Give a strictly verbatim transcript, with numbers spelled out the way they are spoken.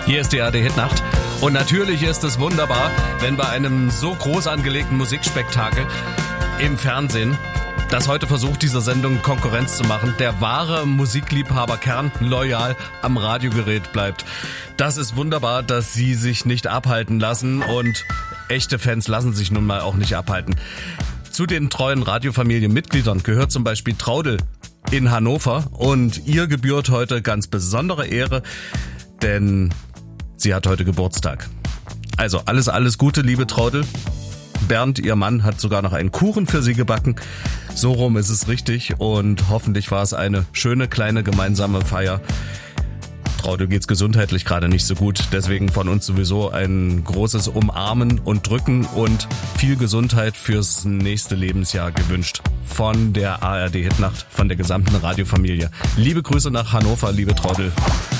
Hier ist die A R D-Hitnacht und natürlich ist es wunderbar, wenn bei einem so groß angelegten Musikspektakel im Fernsehen, das heute versucht, dieser Sendung Konkurrenz zu machen, der wahre Musikliebhaberkern loyal am Radiogerät bleibt. Das ist wunderbar, dass sie sich nicht abhalten lassen und echte Fans lassen sich nun mal auch nicht abhalten. Zu den treuen Radiofamilienmitgliedern gehört zum Beispiel Traudl in Hannover und ihr gebührt heute ganz besondere Ehre, denn sie hat heute Geburtstag. Also alles, alles Gute, liebe Traudl. Bernd, ihr Mann, hat sogar noch einen Kuchen für sie gebacken. So rum ist es richtig und hoffentlich war es eine schöne kleine gemeinsame Feier. Traudl geht's gesundheitlich gerade nicht so gut, deswegen von uns sowieso ein großes Umarmen und Drücken und viel Gesundheit fürs nächste Lebensjahr gewünscht. Von der A R D-Hitnacht, von der gesamten Radiofamilie. Liebe Grüße nach Hannover, liebe Traudl.